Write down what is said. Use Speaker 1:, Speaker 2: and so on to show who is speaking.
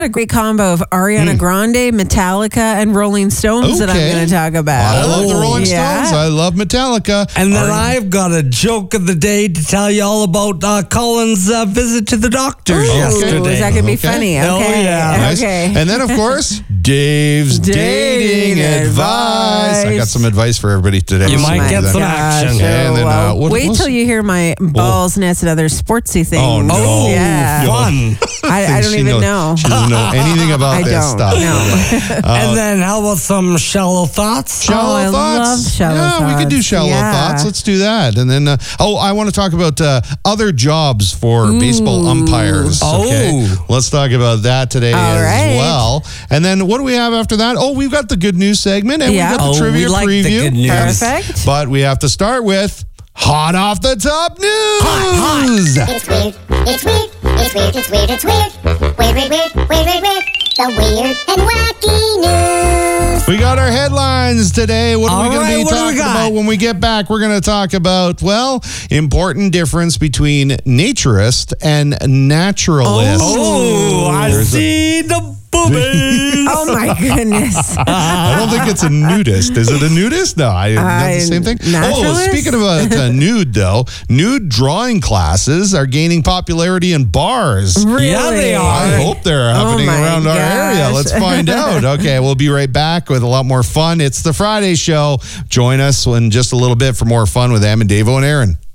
Speaker 1: A great combo of Ariana Grande, Metallica, and Rolling Stones that I'm going to talk about.
Speaker 2: I love the Rolling Stones. I love Metallica.
Speaker 3: And then I've got a joke of the day to tell you all about Colin's visit to the doctors yesterday.
Speaker 1: Is that going to be funny? Okay.
Speaker 3: Oh, yeah.
Speaker 2: Nice.
Speaker 1: Okay.
Speaker 2: And then, of course, Dave's dating advice. I got some advice for everybody today.
Speaker 3: You might get some action.
Speaker 2: And then,
Speaker 1: wait till you hear my balls, nets, and other sportsy things.
Speaker 2: Oh, no.
Speaker 3: Oh,
Speaker 1: Yeah.
Speaker 3: fun.
Speaker 1: I don't even know.
Speaker 2: She doesn't know anything about
Speaker 1: I
Speaker 2: this
Speaker 1: don't,
Speaker 2: stuff.
Speaker 1: no.
Speaker 3: And then how about some shallow thoughts?
Speaker 2: Shallow
Speaker 1: I
Speaker 2: thoughts.
Speaker 1: love shallow
Speaker 2: yeah, we could do
Speaker 1: thoughts.
Speaker 2: shallow
Speaker 1: Yeah.
Speaker 2: thoughts. Let's do that. And then, I want to talk about other jobs for baseball umpires. Okay?
Speaker 3: Oh.
Speaker 2: Let's talk about that today as
Speaker 1: right.
Speaker 2: well. And then what do we have after that? Oh, we've got the good news segment and
Speaker 1: Yeah.
Speaker 2: we've got the
Speaker 3: Oh,
Speaker 2: trivia
Speaker 3: we like the
Speaker 2: preview.
Speaker 3: good news.
Speaker 1: Perfect.
Speaker 2: But we have to start with hot off the top news.
Speaker 4: It's weird. It's weird. It's weird. It's weird. It's weird. Weird, weird, weird, weird, weird, weird. The weird and wacky news.
Speaker 2: We got our headlines today. What are we
Speaker 3: All
Speaker 2: going
Speaker 3: right,
Speaker 2: to be
Speaker 3: what do we
Speaker 2: talking
Speaker 3: got?
Speaker 2: about when we get back? We're going to talk about, important difference between naturist and naturalist.
Speaker 3: Oh, I
Speaker 2: There's a-
Speaker 3: see the boobies.
Speaker 1: Oh, my goodness.
Speaker 2: I don't think it's a nudist. Is it a nudist? No, that's the same thing.
Speaker 1: Naturalist?
Speaker 2: Speaking of nude, though, nude drawing classes are gaining popularity in bars.
Speaker 1: Really?
Speaker 3: Yeah, they are.
Speaker 2: I hope they're happening
Speaker 1: my
Speaker 2: around our area.
Speaker 1: gosh.
Speaker 2: Let's find out. Okay, we'll be right back with a lot more fun. It's the Friday show. Join us in just a little bit for more fun with Em and Davo and Aaron.